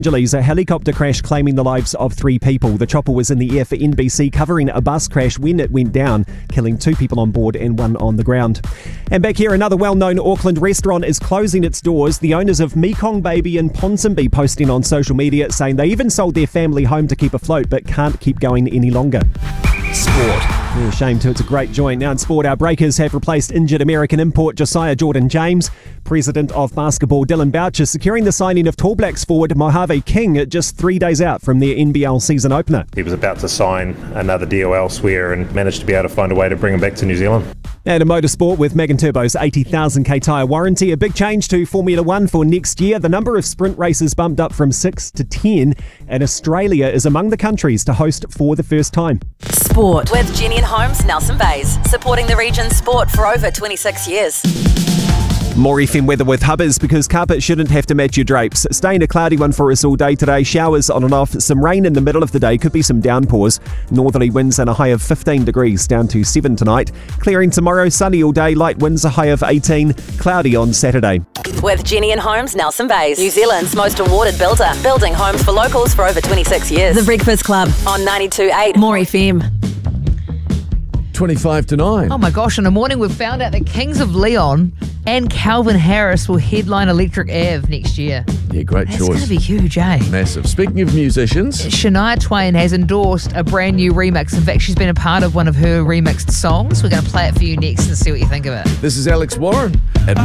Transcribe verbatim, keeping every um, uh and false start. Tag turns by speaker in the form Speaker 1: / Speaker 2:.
Speaker 1: Angeles, a helicopter crash claiming the lives of three people. The chopper was in the air for N B C covering a bus crash when it went down, killing two people on board and one on the ground. And back here, another well-known Auckland restaurant is closing its doors. The owners of Mekong Baby in Ponsonby posting on social media saying they even sold their family home to keep afloat but can't keep going any longer.
Speaker 2: Sport.
Speaker 1: Yeah, shame too, it's a great joint. Now in sport, our Breakers have replaced injured American import Josiah Jordan-James. President of basketball Dylan Boucher securing the signing of Tall Blacks forward Mojave King just three days out from their N B L season opener.
Speaker 3: He was about to sign another deal elsewhere and managed to be able to find a way to bring him back to New Zealand.
Speaker 1: And in motorsport, with Megan Turbo's eighty thousand k tyre warranty, a big change to Formula One for next year. The number of sprint races bumped up from six to ten, and Australia is among the countries to host for the first time.
Speaker 4: Sport with Jenny and Holmes, Nelson Bays, supporting the region's sport for over twenty-six years.
Speaker 1: More F M weather with Hubbers, because carpet shouldn't have to match your drapes. Staying a cloudy one for us all day today. Showers on and off. Some rain in the middle of the day. Could be some downpours. Northerly winds and a high of fifteen degrees, down to seven tonight. Clearing tomorrow. Sunny all day. Light winds, a high of eighteen. Cloudy on Saturday.
Speaker 4: With Jenny and Holmes, Nelson Bays, New Zealand's most awarded builder. Building homes for locals for over twenty-six years.
Speaker 5: The Breakfast Club
Speaker 4: On ninety-two point eight
Speaker 5: More F M.
Speaker 2: twenty-five to nine.
Speaker 6: Oh my gosh, in the morning we've found out that Kings of Leon and Calvin Harris will headline Electric Ave next year.
Speaker 2: Yeah, great
Speaker 6: That's
Speaker 2: choice.
Speaker 6: going to be huge, eh?
Speaker 2: Massive. Speaking of musicians,
Speaker 6: Shania Twain has endorsed a brand new remix. In fact, she's been a part of one of her remixed songs. We're going to play it for you next and see what you think of it.
Speaker 2: this is Alex Warren at